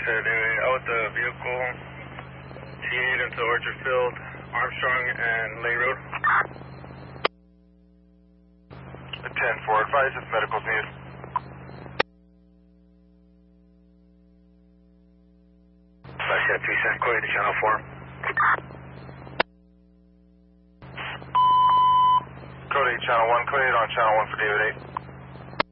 out with the vehicle, T8 into Orchard Field, Armstrong and Lane Road. 10-4, advise if medical's needed. Last got 2 San Quay to Channel 4. Code 8, Channel 1, Code 8 on Channel 1 for David 8.